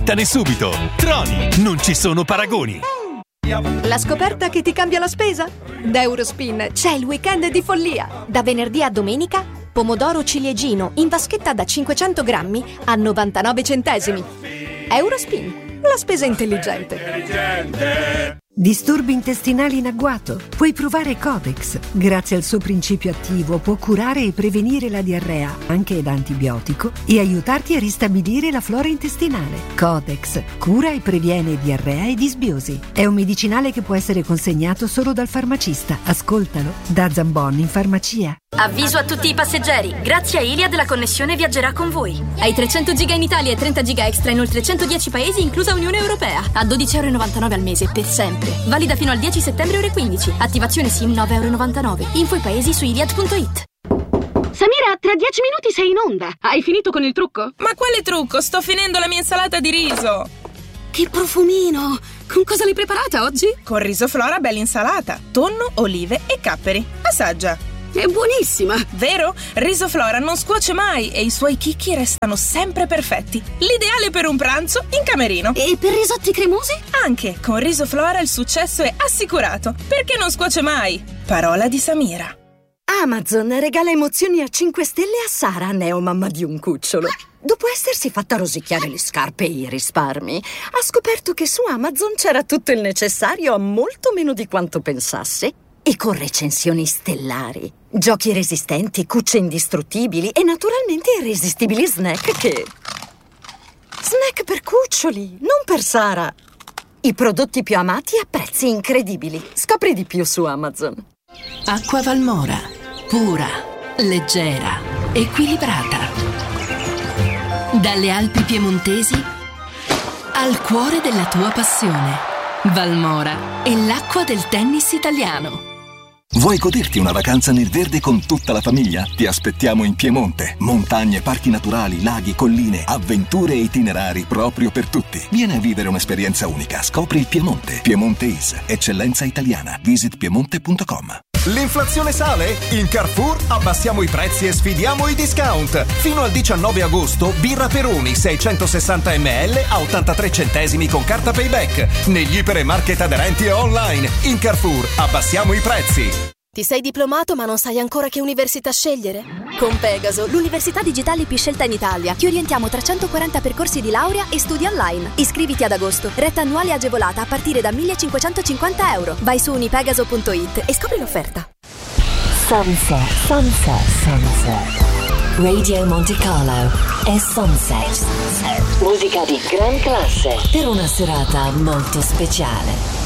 Slittane subito. Troni, non ci sono paragoni. La scoperta che ti cambia la spesa? Da Eurospin c'è il weekend di follia. Da venerdì a domenica, pomodoro ciliegino in vaschetta da 500 grammi a 99 centesimi. Eurospin, la spesa intelligente. Disturbi intestinali in agguato? Puoi provare Codex. Grazie al suo principio attivo può curare e prevenire la diarrea, anche da antibiotico, e aiutarti a ristabilire la flora intestinale. Codex cura e previene diarrea e disbiosi. È un medicinale che può essere consegnato solo dal farmacista. Ascoltalo da Zambon in farmacia. Avviso a tutti i passeggeri, grazie a Iliad la connessione viaggerà con voi. Hai 300 giga in Italia e 30 giga extra in oltre 110 paesi, inclusa Unione Europea. A €12,99 al mese, per sempre. Valida fino al 10 settembre ore 15. Attivazione SIM €9,99. Info i paesi su iliad.it. Samira, tra 10 minuti sei in onda. Hai finito con il trucco? Ma quale trucco? Sto finendo la mia insalata di riso. Che profumino! Con cosa l'hai preparata oggi? Con riso Flora bella insalata, tonno, olive e capperi. Assaggia. È buonissima! Vero? Riso Flora non scuoce mai e i suoi chicchi restano sempre perfetti. L'ideale per un pranzo in camerino. E per risotti cremosi? Anche con Riso Flora il successo è assicurato, perché non scuoce mai. Parola di Samira. Amazon regala emozioni a 5 stelle a Sara, neomamma di un cucciolo. Dopo essersi fatta rosicchiare le scarpe e i risparmi, ha scoperto che su Amazon c'era tutto il necessario a molto meno di quanto pensasse. E con recensioni stellari, giochi resistenti, cucce indistruttibili e naturalmente irresistibili snack che... Snack per cuccioli, non per Sara. I prodotti più amati a prezzi incredibili. Scopri di più su Amazon. Acqua Valmora, pura, leggera, equilibrata. Dalle Alpi piemontesi al cuore della tua passione. Valmora è l'acqua del tennis italiano. Vuoi goderti una vacanza nel verde con tutta la famiglia? Ti aspettiamo in Piemonte. Montagne, parchi naturali, laghi, colline, avventure e itinerari proprio per tutti. Vieni a vivere un'esperienza unica. Scopri il Piemonte. Piemonte is, eccellenza italiana. Visit piemonte.com. L'inflazione sale? In Carrefour abbassiamo i prezzi e sfidiamo i discount. Fino al 19 agosto, birra Peroni 660 ml a 83 centesimi con carta Payback. Negli ipermarket aderenti e online. In Carrefour abbassiamo i prezzi. Ti sei diplomato ma non sai ancora che università scegliere? Con Pegaso, l'università digitale più scelta in Italia, ti orientiamo tra 140 percorsi di laurea e studi online. Iscriviti ad agosto, retta annuale agevolata a partire da €1.550. Vai su unipegaso.it e scopri l'offerta. Sunset. Radio Monte Carlo e Sunset. Musica di gran classe per una serata molto speciale.